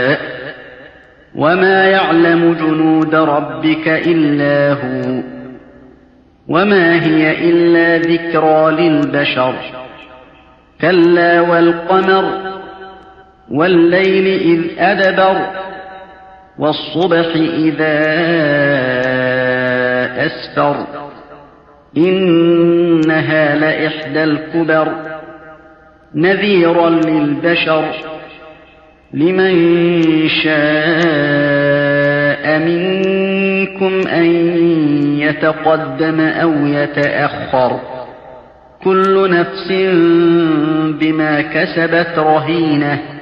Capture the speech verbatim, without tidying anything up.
وما يعلم جنود ربك إلا هو وما هي إلا ذكرى للبشر كلا والقمر والليل إذ أدبر والصبح إذا أسفر إنها لإحدى الكبر نذيرا للبشر لمن شاء منكم أن يتقدم أو يتأخر كل نفس بما كسبت رهينة